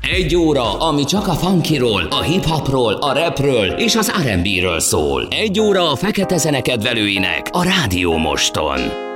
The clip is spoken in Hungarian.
Egy óra, ami csak a funkyról, a hip-hopról, a rapről és az R&B-ről szól. Egy óra a fekete zene kedvelőinek a Rádió Moston.